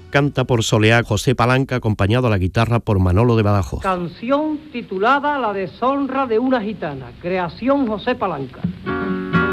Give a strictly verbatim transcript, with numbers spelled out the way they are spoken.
canta por soleá José Palanca, acompañado a la guitarra por Manolo de Badajoz. Canción titulada La deshonra de una gitana, creación José Palanca.